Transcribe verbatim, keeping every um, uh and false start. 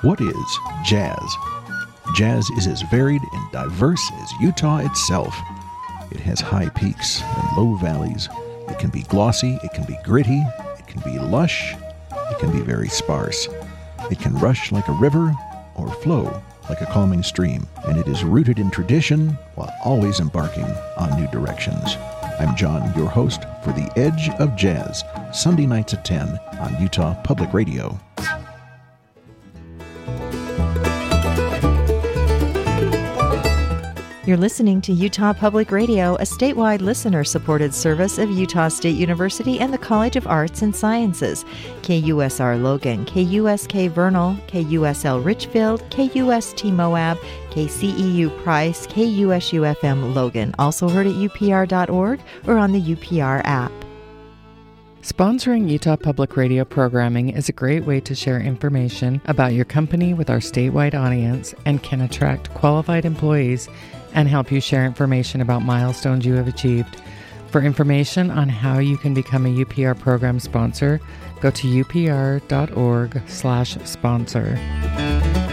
What is jazz? Jazz is as varied and diverse as Utah itself. It has high peaks and low valleys. It can be glossy, it can be gritty, it can be lush, it can be very sparse. It can rush like a river or flow like a calming stream, and it is rooted in tradition while always embarking on new directions. I'm John, your host for The Edge of Jazz, Sunday nights at ten on Utah Public Radio. You're listening to Utah Public Radio, a statewide listener-supported service of Utah State University and the College of Arts and Sciences. K U S R Logan, K U S K Vernal, K U S L Richfield, K U S T Moab, K C E U Price, K U S U F M Logan. Also heard at U P R dot org or on the U P R app. Sponsoring Utah Public Radio programming is a great way to share information about your company with our statewide audience and can attract qualified employees and help you share information about milestones you have achieved. For information on how you can become a U P R program sponsor, go to U P R dot org slash sponsor.